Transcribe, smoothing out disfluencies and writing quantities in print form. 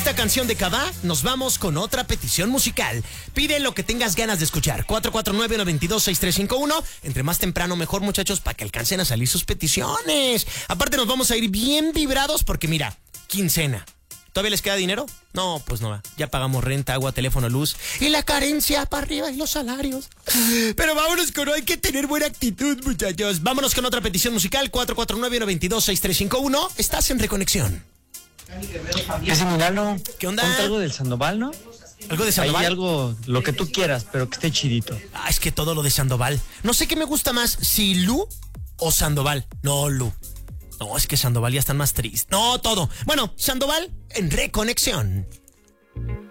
esta canción de Cabá, nos vamos con otra petición musical. Pide lo que tengas ganas de escuchar. 449-922-6351. Entre más temprano mejor, muchachos, para que alcancen a salir sus peticiones. Aparte nos vamos a ir bien vibrados porque mira, quincena. ¿Todavía les queda dinero? No, pues no. Ya pagamos renta, agua, teléfono, luz. Y la carencia para arriba y los salarios. Pero vámonos con hay que tener buena actitud, muchachos. Vámonos con otra petición musical. 449-922-6351. Estás en Reconexión. ¿Qué es Milano? ¿Qué onda? Ponte algo del Sandoval, ¿no? ¿Algo de Sandoval? Hay algo, lo que tú quieras, pero que esté chidito. Ah, es que todo lo de Sandoval. No sé qué me gusta más, si Lu o Sandoval. No, Lu. No, es que Sandoval ya están más tristes. No, todo. Bueno, Sandoval en Reconexión.